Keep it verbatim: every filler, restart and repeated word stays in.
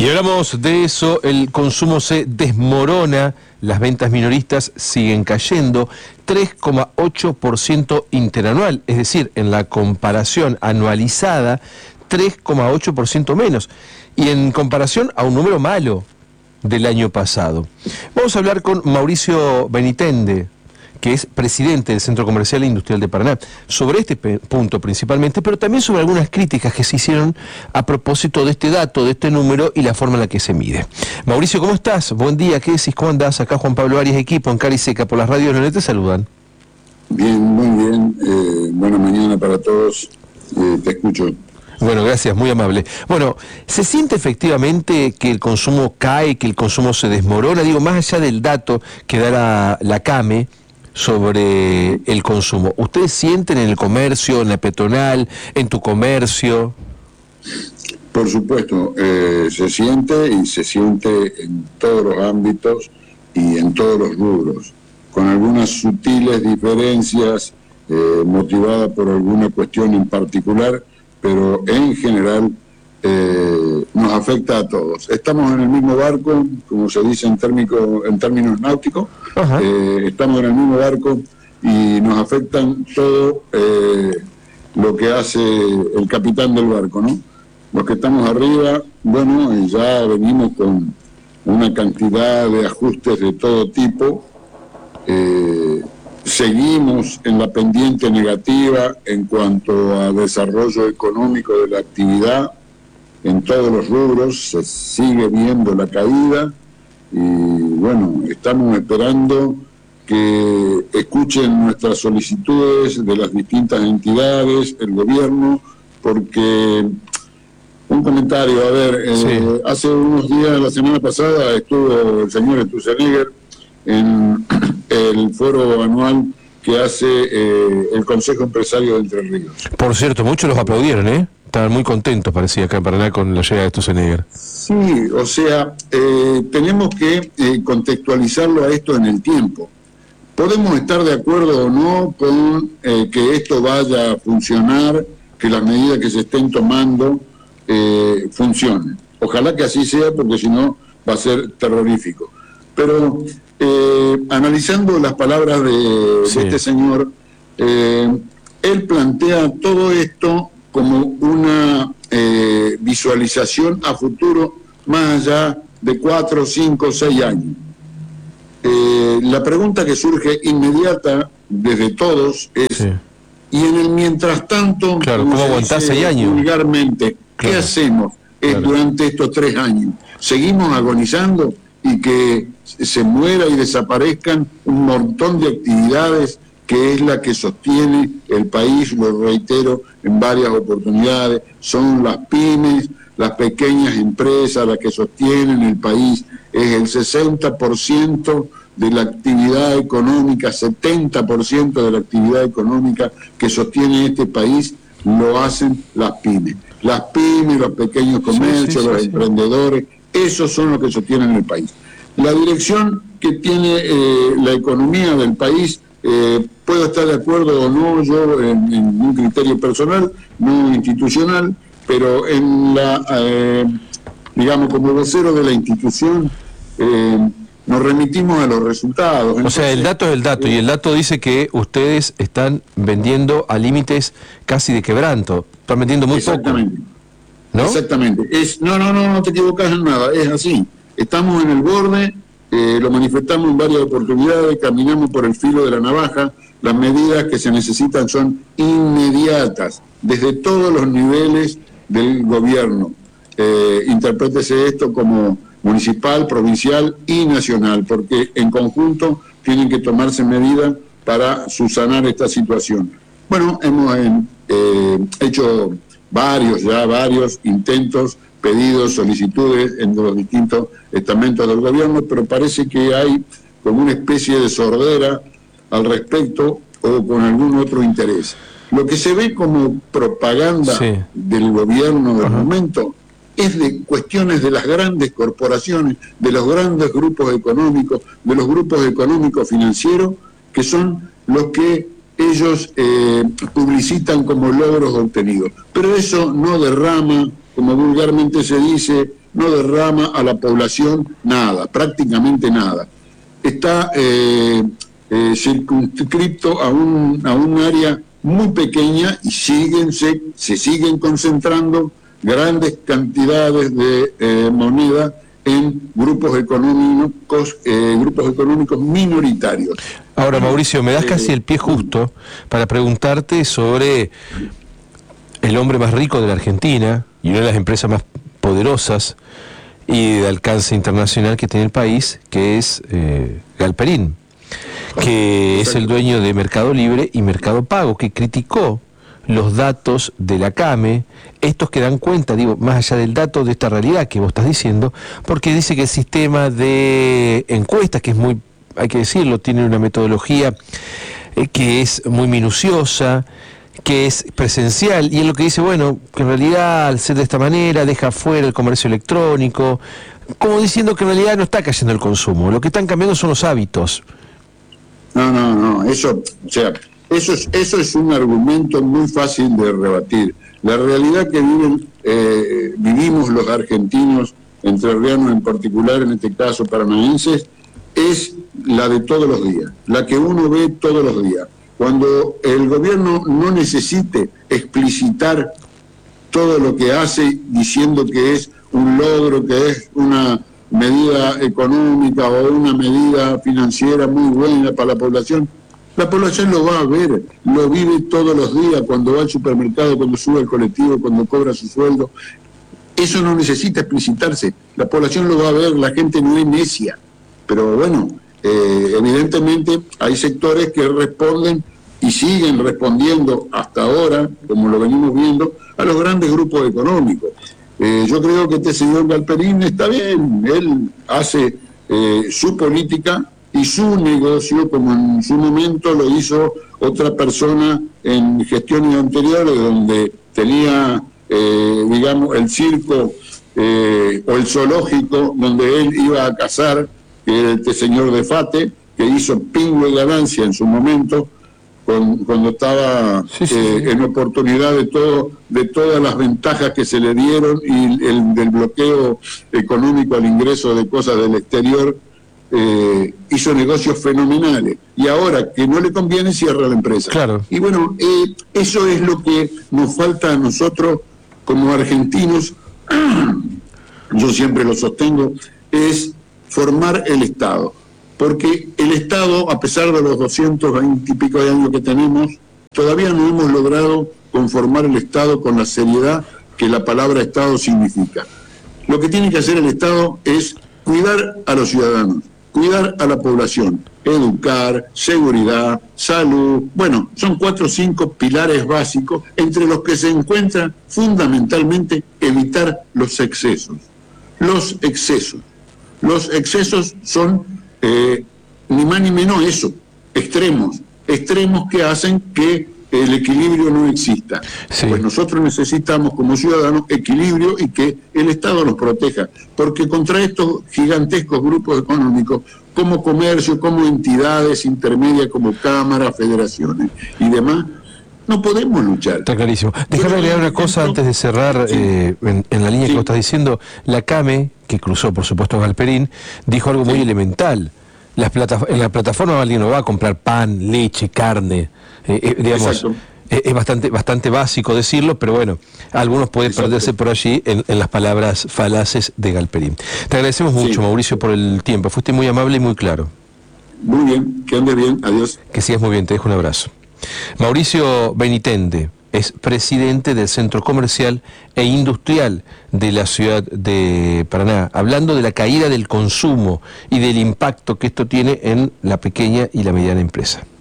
Y hablamos de eso, el consumo se desmorona, las ventas minoristas siguen cayendo, tres coma ocho por ciento interanual, es decir, en la comparación anualizada, tres coma ocho por ciento menos, y en comparación a un número malo del año pasado. Vamos a hablar con Mauricio Benitende, que es presidente del Centro Comercial e Industrial de Paraná, sobre este punto principalmente, pero también sobre algunas críticas que se hicieron a propósito de este dato, de este número y la forma en la que se mide. Mauricio, ¿cómo estás? Buen día, ¿qué decís? ¿Cómo andás? Acá Juan Pablo Arias, equipo en Cara y Seca, por las radios Leonel te saludan. Bien, muy bien, eh, buena mañana para todos, eh, te escucho. Bueno, gracias, muy amable. Bueno, ¿se siente efectivamente que el consumo cae, que el consumo se desmorona? Digo, más allá del dato que da la, la CAME sobre el consumo, ¿ustedes sienten en el comercio, en la peatonal, en tu comercio? Por supuesto, eh, se siente y se siente en todos los ámbitos y en todos los rubros, con algunas sutiles diferencias eh, motivadas por alguna cuestión en particular, pero en general eh, nos afecta a todos. Estamos en el mismo barco, como se dice en, térmico, en términos náuticos, eh, estamos en el mismo barco y nos afectan todo eh, lo que hace el capitán del barco, ¿no? Los que estamos arriba, bueno, ya venimos con una cantidad de ajustes de todo tipo, eh, seguimos en la pendiente negativa en cuanto a desarrollo económico de la actividad, en todos los rubros se sigue viendo la caída y bueno, estamos esperando que escuchen nuestras solicitudes de las distintas entidades, el gobierno, porque un comentario, a ver, eh, sí. Hace unos días, la semana pasada, estuvo el señor Sturzenegger en el foro anual que hace eh, el Consejo Empresario de Entre Ríos. Por cierto, muchos los aplaudieron, ¿eh? Estaban muy contentos, parecía, acá en Paraná con la llegada de Sturzenegger. Sí, o sea, eh, tenemos que eh, contextualizarlo a esto en el tiempo. Podemos estar de acuerdo o no con eh, que esto vaya a funcionar, que las medidas que se estén tomando eh, funcionen. Ojalá que así sea, porque si no va a ser terrorífico. Pero eh, analizando las palabras de, sí. de este señor, eh, él plantea todo esto como una eh, visualización a futuro más allá de cuatro, cinco, seis años. Eh, la pregunta que surge inmediata desde todos es, sí. y en el mientras tanto, claro, ¿cómo aguantás seis años? Vulgarmente, claro. ¿Qué hacemos claro. eh, durante estos tres años? ¿Seguimos agonizando y que se muera y desaparezcan un montón de actividades que es la que sostiene el país? Lo reitero en varias oportunidades, son las pymes, las pequeñas empresas las que sostienen el país, es el sesenta por ciento de la actividad económica, setenta por ciento de la actividad económica que sostiene este país lo hacen las pymes. Las pymes, los pequeños comercios, sí, sí, sí, los sí. emprendedores, esos son los que sostienen el país. La dirección que tiene eh, la economía del país, eh, puedo estar de acuerdo o no, yo en, en un criterio personal, no institucional, pero en la, eh, digamos, como vocero de la institución, eh, nos remitimos a los resultados. Entonces, o sea, el dato es el dato, eh, y el dato dice que ustedes están vendiendo a límites casi de quebranto, están vendiendo muy exactamente, poco. ¿No? Exactamente. Es, no, no, no, no te equivocas en nada, es así. Estamos en el borde, eh, lo manifestamos en varias oportunidades, caminamos por el filo de la navaja, las medidas que se necesitan son inmediatas, desde todos los niveles del gobierno. Eh, interprétese esto como municipal, provincial y nacional, porque en conjunto tienen que tomarse medidas para subsanar esta situación. Bueno, hemos eh, hecho varios, ya varios intentos, pedidos, solicitudes en los distintos estamentos del gobierno, pero parece que hay como una especie de sordera al respecto o con algún otro interés. Lo que se ve como propaganda sí. del gobierno del Ajá. momento es de cuestiones de las grandes corporaciones, de los grandes grupos económicos, de los grupos económicos financieros, que son los que ellos eh, publicitan como logros obtenidos. Pero eso no derrama como vulgarmente se dice, no derrama a la población nada, prácticamente nada. Está eh, eh, circunscripto a un, a un área muy pequeña y siguen, se, se siguen concentrando grandes cantidades de eh, moneda en grupos económicos, eh, grupos económicos minoritarios. Ahora, Mauricio, me das casi el pie justo para preguntarte sobre el hombre más rico de la Argentina y una de las empresas más poderosas y de alcance internacional que tiene el país, que es eh, Galperín, que es el dueño de Mercado Libre y Mercado Pago, que criticó los datos de la CAME, estos que dan cuenta, digo, más allá del dato de esta realidad que vos estás diciendo, porque dice que el sistema de encuestas, que es muy, hay que decirlo, tiene una metodología eh, que es muy minuciosa, que es presencial, y es lo que dice, bueno, que en realidad al ser de esta manera deja fuera el comercio electrónico, como diciendo que en realidad no está cayendo el consumo, lo que están cambiando son los hábitos. No, no, no, eso, o sea, eso es, eso es un argumento muy fácil de rebatir. La realidad que viven, eh, vivimos los argentinos, entrerrianos en particular, en este caso paranaenses, es la de todos los días, la que uno ve todos los días. Cuando el gobierno no necesite explicitar todo lo que hace diciendo que es un logro, que es una medida económica o una medida financiera muy buena para la población, la población lo va a ver, lo vive todos los días, cuando va al supermercado, cuando sube al colectivo, cuando cobra su sueldo. Eso no necesita explicitarse, la población lo va a ver, la gente no es necia. Pero bueno, eh, evidentemente hay sectores que responden y siguen respondiendo hasta ahora, como lo venimos viendo, a los grandes grupos económicos. Eh, yo creo que este señor Galperín está bien, él hace eh, su política y su negocio, como en su momento lo hizo otra persona en gestiones anteriores, donde tenía, eh, digamos, el circo eh, o el zoológico, donde él iba a cazar, que era este señor de Fate, que hizo pingo de ganancia en su momento, con, cuando estaba sí, sí, eh, sí. en oportunidad de todo de todas las ventajas que se le dieron y el del bloqueo económico al ingreso de cosas del exterior, eh, hizo negocios fenomenales. Y ahora que no le conviene, cierra la empresa. Claro. Y bueno, eh, eso es lo que nos falta a nosotros como argentinos, yo siempre lo sostengo, es formar el Estado. Porque el Estado, a pesar de los doscientos veinte y pico de años que tenemos, todavía no hemos logrado conformar el Estado con la seriedad que la palabra Estado significa. Lo que tiene que hacer el Estado es cuidar a los ciudadanos, cuidar a la población, educar, seguridad, salud. Bueno, son cuatro o cinco pilares básicos entre los que se encuentra fundamentalmente evitar los excesos. Los excesos. Los excesos son Eh, ni más ni menos eso, extremos, extremos que hacen que el equilibrio no exista. Sí. Pues nosotros necesitamos como ciudadanos equilibrio y que el Estado nos proteja, porque contra estos gigantescos grupos económicos, como comercio, como entidades intermedias, como cámaras, federaciones y demás, no podemos luchar. Está clarísimo. Déjame agregar una cosa antes de cerrar, sí. eh, en, en la línea sí. que vos estás diciendo. La CAME, que cruzó por supuesto Galperín, dijo algo sí. muy elemental. Las plata, en la plataforma alguien no va a comprar pan, leche, carne, eh, eh, digamos, eh, es bastante bastante básico decirlo, pero bueno, algunos pueden Exacto. perderse por allí en, en las palabras falaces de Galperín. Te agradecemos mucho, sí. Mauricio, por el tiempo. Fuiste muy amable y muy claro. Muy bien, que ande bien, adiós. Que sigas muy bien, te dejo un abrazo. Mauricio Benitende es presidente del Centro Comercial e Industrial de la ciudad de Paraná, hablando de la caída del consumo y del impacto que esto tiene en la pequeña y la mediana empresa.